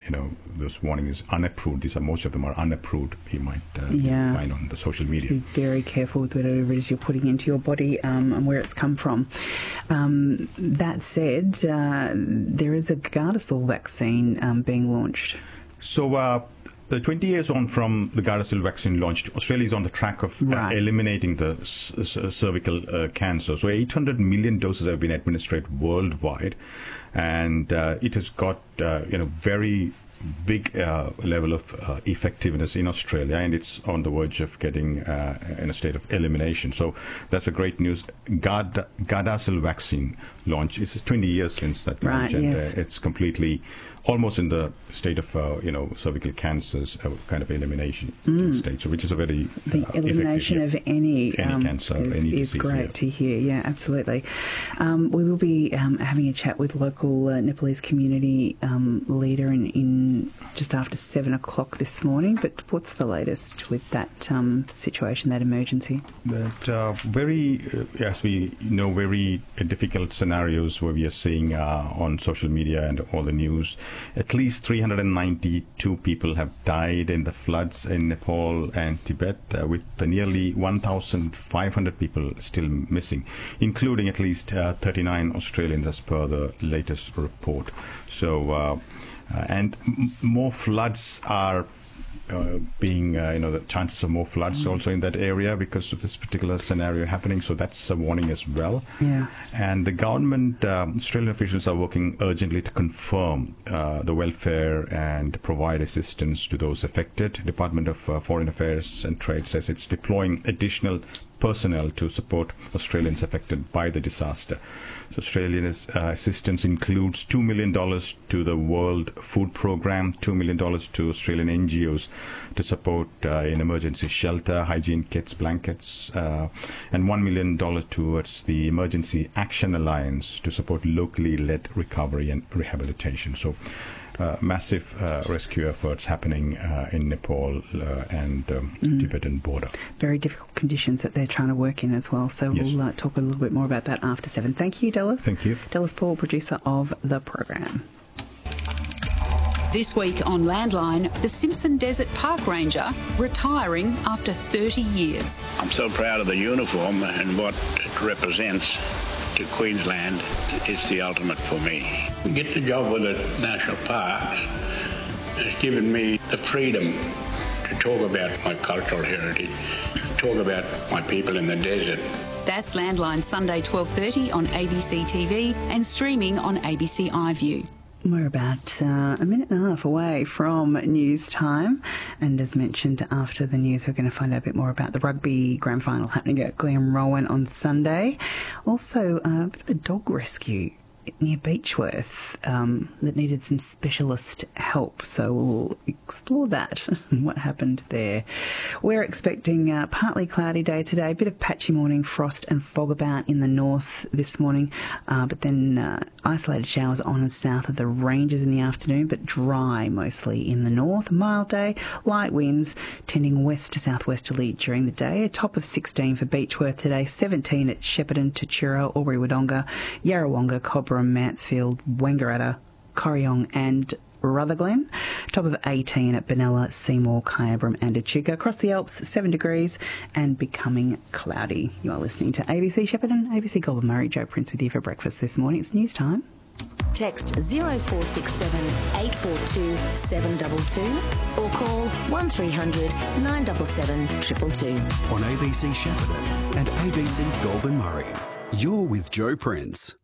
those warnings unapproved. Most of them are unapproved. You might find on the social media. Be very careful with whatever it is you're putting into your body and where it's come from. That said, there is a Gardasil vaccine being launched. So the 20 years on from the Gardasil vaccine launched, Australia is on the track of eliminating the cervical cancer. So 800 million doses have been administered worldwide, and it has got very big level of effectiveness in Australia, and it's on the verge of getting in a state of elimination. So that's a great news. Gardasil vaccine launch. It's 20 years since that launch, and it's completely almost in the state of cervical cancers kind of elimination state, so which is a very the elimination of any cancer, any disease, is great to hear. Yeah, absolutely. We will be having a chat with local Nepalese community leader in just after 7 o'clock this morning. But what's the latest with that situation, that emergency? That as we know, very difficult scenarios where we are seeing on social media and all the news. At least 392 people have died in the floods in Nepal and Tibet, with nearly 1,500 people still missing, including at least 39 Australians as per the latest report. So, and more floods are being, the chances of more floods also in that area because of this particular scenario happening. So that's a warning as well. Yeah. And the government, Australian officials are working urgently to confirm the welfare and provide assistance to those affected. Department of Foreign Affairs and Trade says it's deploying additional personnel to support Australians affected by the disaster. So Australia's assistance includes $2 million to the World Food Programme, $2 million to Australian NGOs to support in emergency shelter, hygiene kits, blankets, and $1 million towards the Emergency Action Alliance to support locally led recovery and rehabilitation. So massive rescue efforts happening in Nepal and Tibetan border. Very difficult conditions that they're trying to work in as well. So we'll talk a little bit more about that after 7. Thank you, Dallas. Thank you. Dallas Paul, producer of the program. This week on Landline, the Simpson Desert Park Ranger retiring after 30 years. I'm so proud of the uniform and what it represents to Queensland. It's the ultimate for me. To get the job with the National Parks has given me the freedom to talk about my cultural heritage, talk about my people in the desert. That's Landline, Sunday 12:30 on ABC TV and streaming on ABC iView. We're about a minute and a half away from news time, and as mentioned, after the news we're going to find out a bit more about the rugby grand final happening at Glenrowan on Sunday. Also a bit of a dog rescue near Beechworth that needed some specialist help, so we'll explore that and what happened there. We're expecting a partly cloudy day today, a bit of patchy morning, frost and fog about in the north this morning, but then isolated showers on and south of the ranges in the afternoon, but dry mostly in the north. Mild day, light winds tending west to southwesterly during the day. A top of 16 for Beechworth today, 17 at Shepparton, Tachura, Albury-Wodonga, Yarrawonga, Cobram, Mansfield, Wangaratta, Corryong and Rutherglen. Top of 18 at Benalla, Seymour, Kyabram and Echuca. Across the Alps, 7 degrees and becoming cloudy. You are listening to ABC Shepparton, ABC Goulburn Murray. Joe Prince with you for breakfast this morning. It's news time. Text 0467 842 722 or call 1300 977 222. On ABC Shepparton and ABC Goulburn Murray. You're with Joe Prince.